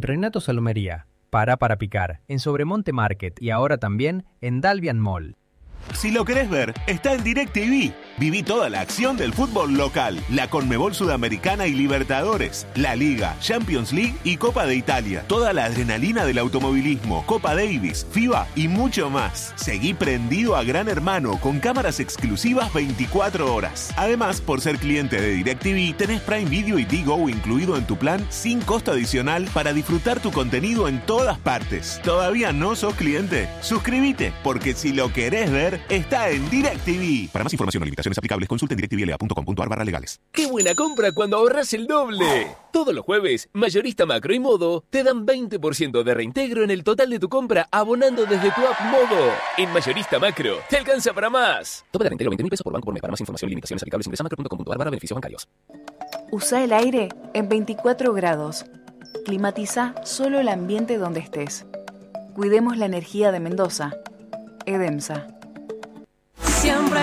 Renato Salomería, para picar, en Sobremonte Market y ahora también en Dalvian Mall. Si lo querés ver, está en DirecTV. Viví toda la acción del fútbol local, la Conmebol Sudamericana y Libertadores, la Liga, Champions League y Copa de Italia. Toda la adrenalina del automovilismo, Copa Davis, FIBA y mucho más. Seguí prendido a Gran Hermano con cámaras exclusivas 24 horas. Además, por ser cliente de DirecTV, tenés Prime Video y Digo incluido en tu plan sin costo adicional para disfrutar tu contenido en todas partes. ¿Todavía no sos cliente? Suscríbete, porque si lo querés ver, está en DirecTV. Para más información o limitaciones aplicables, consulte en directvla.com.ar/legales. ¡Qué buena compra cuando ahorras el doble! Todos los jueves, Mayorista Macro y Modo te dan 20% de reintegro en el total de tu compra abonando desde tu app Modo. En Mayorista Macro, te alcanza para más. Tope de reintegro 20.000 pesos por banco por mes. Para más información y limitaciones aplicables, ingresa macro.com.ar/beneficios bancarios. Usa el aire en 24 grados. Climatiza solo el ambiente donde estés. Cuidemos la energía de Mendoza. EDEMSA. Siempre